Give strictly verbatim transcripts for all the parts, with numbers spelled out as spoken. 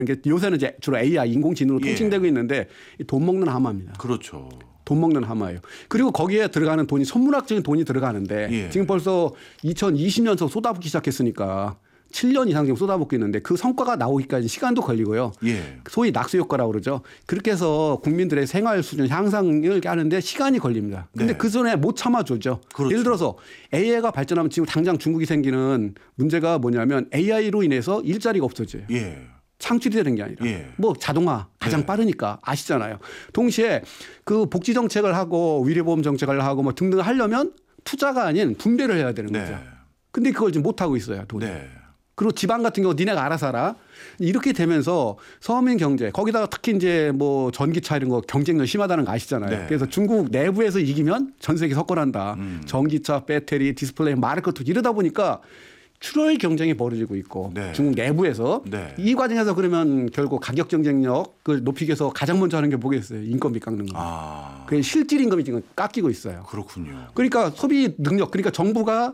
그러니까 요새는 이제 주로 에이아이 인공지능으로 예. 통칭되고 있는데 돈 먹는 하마입니다. 그렇죠. 돈 먹는 하마예요. 그리고 거기에 들어가는 돈이 천문학적인 돈이 들어가는데 예. 지금 벌써 이천이십 년서 쏟아붓기 시작했으니까 칠 년 이상 지금 쏟아붓고 있는데 그 성과가 나오기까지 시간도 걸리고요. 예. 소위 낙수 효과라고 그러죠. 그렇게 해서 국민들의 생활 수준 향상을 하는데 시간이 걸립니다. 근데 네. 그 전에 못 참아주죠. 그렇죠. 예를 들어서 에이아이가 발전하면 지금 당장 중국이 생기는 문제가 뭐냐면 에이아이로 인해서 일자리가 없어져요. 예. 창출이 되는 게 아니라 예. 뭐 자동화 가장 네. 빠르니까 아시잖아요. 동시에 그 복지 정책을 하고 위례보험 정책을 하고 뭐 등등 하려면 투자가 아닌 분배를 해야 되는 네. 거죠. 근데 그걸 지금 못 하고 있어요. 돈이. 네. 그리고 지방 같은 경우 니네가 알아서 하라. 이렇게 되면서 서민 경제 거기다가 특히 이제 뭐 전기차 이런 거 경쟁력 심하다는 거 아시잖아요. 네. 그래서 중국 내부에서 이기면 전 세계 석권한다. 음. 전기차, 배터리, 디스플레이 말할 것도 이러다 보니까 출혈 경쟁이 벌어지고 있고 네. 중국 내부에서 네. 이 과정에서 그러면 결국 가격 경쟁력을 높이기 위해서 가장 먼저 하는 게 뭐겠어요? 인건비 깎는 거. 아. 그 실질 임금이 지금 깎이고 있어요. 그렇군요. 그러니까 소비 능력 그러니까 정부가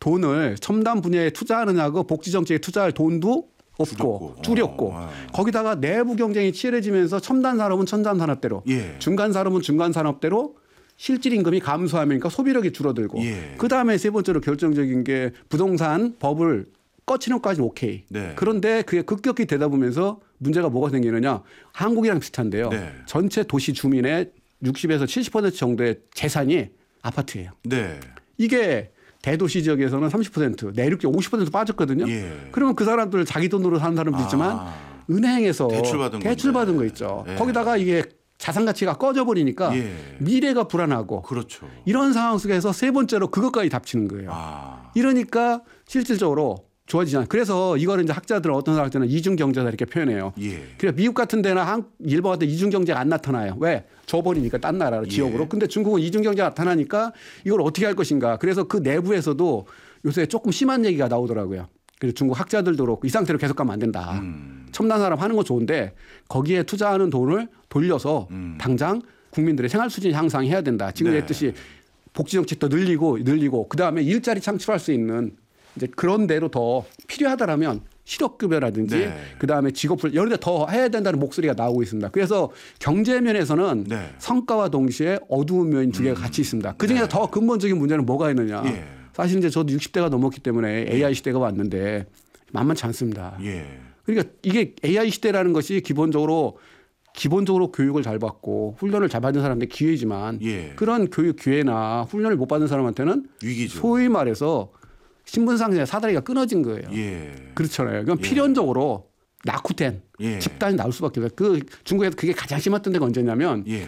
돈을 첨단 분야에 투자하느냐고 복지 정책에 투자할 돈도 없고 줄였고. 줄였고 어, 어. 거기다가 내부 경쟁이 치열해지면서 첨단 산업은 첨단 산업대로 예. 중간 산업은 중간 산업대로 실질 임금이 감소하니까 소비력이 줄어들고 예. 그다음에 세 번째로 결정적인 게 부동산 법을 꺼치는 것까지는 오케이. 네. 그런데 그게 급격히 되다 보면서 문제가 뭐가 생기느냐. 한국이랑 비슷한데요. 네. 전체 도시 주민의 육십에서 칠십 퍼센트 정도의 재산이 아파트예요. 네. 이게 대도시 지역에서는 삼십 퍼센트 내륙 오십 퍼센트 빠졌거든요. 예. 그러면 그 사람들 자기 돈으로 사는 사람도 있지만 아. 은행에서 대출받은 대출받은 건데. 거 있죠. 예. 거기다가 이게 자산 가치가 꺼져버리니까 예. 미래가 불안하고 그렇죠. 이런 상황 속에서 세 번째로 그것까지 닥치는 거예요. 아. 이러니까 실질적으로 좋아지잖아요. 그래서 이거를 이제 학자들은 어떤 학자는 이중 경제다 이렇게 표현해요. 예. 그래서 미국 같은 데나 한, 일본 같은 데 이중 경제가 안 나타나요. 왜? 줘버리니까 딴 나라로 지역으로. 예. 근데 중국은 이중 경제가 나타나니까 이걸 어떻게 할 것인가. 그래서 그 내부에서도 요새 조금 심한 얘기가 나오더라고요. 그래서 중국 학자들도 그렇고 이 상태로 계속 가면 안 된다. 음. 첨단 산업 하는 거 좋은데 거기에 투자하는 돈을 돌려서 음. 당장 국민들의 생활 수준 향상해야 된다. 지금 네. 했듯이 복지 정책도 늘리고 늘리고 그다음에 일자리 창출할 수 있는 이제 그런 대로 더 필요하다라면 실업급여라든지 네. 그다음에 직업을 여러 데 더 해야 된다는 목소리가 나오고 있습니다. 그래서 경제 면에서는 네. 성과와 동시에 어두운 면이 두 개가 같이 있습니다. 그중에서 네. 더 근본적인 문제는 뭐가 있느냐. 예. 사실 이제 저도 육십 대가 넘었기 때문에 에이아이 시대가 왔는데 만만치 않습니다. 예. 그러니까 이게 에이아이 시대라는 것이 기본적으로 기본적으로 교육을 잘 받고 훈련을 잘 받는 사람한테 기회지만 예. 그런 교육 기회나 훈련을 못 받는 사람한테는 위기죠. 소위 말해서 신분상의 사다리가 끊어진 거예요. 예. 그렇잖아요. 그럼 예. 필연적으로 낙후된 예. 집단이 나올 수밖에 없어요. 그 중국에서 그게 가장 심했던 데가 언제냐면 예.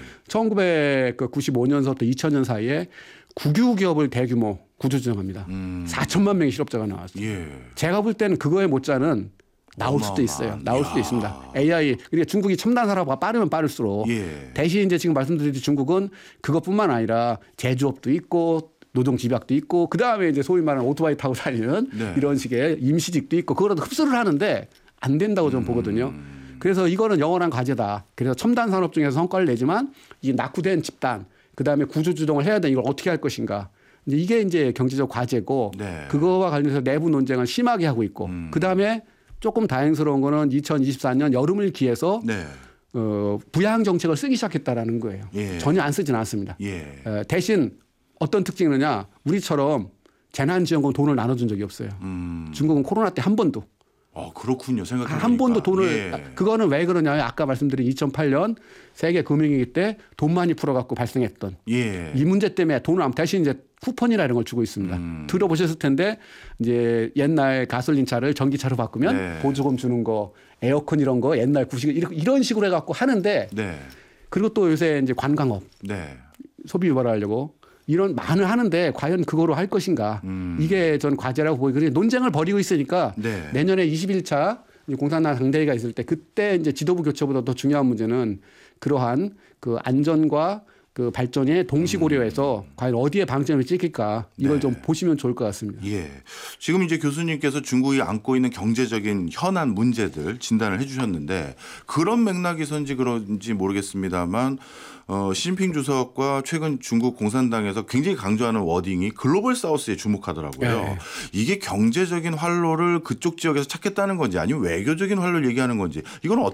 천구백구십오 년서부터 이천 년 사이에 국유 기업을 대규모 구조조정합니다. 음. 사천만 명의 실업자가 나왔어요. 예. 제가 볼 때는 그거에 못지않은 나올 수도 있어요. 어마어마한. 나올 수도 이야. 있습니다. 에이아이 그러니까 중국이 첨단 산업화 빠르면 빠를수록 예. 대신 이제 지금 말씀드린 중국은 그것뿐만 아니라 제조업도 있고 노동 집약도 있고 그 다음에 이제 소위 말하는 오토바이 타고 다니는 네. 이런 식의 임시직도 있고 그거라도 흡수를 하는데 안 된다고 저는 보거든요. 그래서 이거는 영원한 과제다. 그래서 첨단 산업 중에서 성과를 내지만 이 낙후된 집단 그 다음에 구조조정을 해야 돼. 이걸 어떻게 할 것인가. 이제 이게 이제 경제적 과제고 네. 그거와 관련해서 내부 논쟁을 심하게 하고 있고 음. 그 다음에 조금 다행스러운 거는 이천이십사 년 여름을 기해서 네. 어, 부양 정책을 쓰기 시작했다라는 거예요. 예. 전혀 안 쓰지는 않습니다. 예. 에, 대신 어떤 특징이냐 우리처럼 재난지원금 돈을 나눠준 적이 없어요. 음. 중국은 코로나 때 한 번도 아, 그렇군요. 생각해 보니까. 한 번도 돈을 예. 그거는 왜 그러냐면 아까 말씀드린 이천팔 년 세계 금융위기 때 돈 많이 풀어갖고 발생했던 예. 이 문제 때문에 돈을 안 대신 이제 쿠폰이나 이런 걸 주고 있습니다. 음. 들어보셨을 텐데 이제 옛날 가솔린 차를 전기차로 바꾸면 네. 보조금 주는 거 에어컨 이런 거 옛날 구식 이런 식으로 해갖고 하는데 네. 그리고 또 요새 이제 관광업 네. 소비 유발하려고 이런 많을 하는데 과연 그거로 할 것인가 음. 이게 전 과제라고 보고 그래 논쟁을 벌이고 있으니까 네. 내년에 이십일 차 공산당 당대회가 있을 때 그때 이제 지도부 교체보다 더 중요한 문제는 그러한 그 안전과 그 발전에 동시 고려해서 음. 과연 어디에 방점을 찍힐까 이걸 네. 좀 보시면 좋을 것 같습니다. 예. 지금 이제 교수님께서 중국이 안고 있는 경제적인 현안 문제들 진단을 해주셨는데 그런 맥락에서인지 그런지 모르겠습니다만 어, 시진핑 주석과 최근 중국 공산당에서 굉장히 강조하는 워딩이 글로벌 사우스에 주목하더라고요. 네. 이게 경제적인 활로를 그쪽 지역에서 찾겠다는 건지 아니면 외교적인 활로를 얘기하는 건지 이건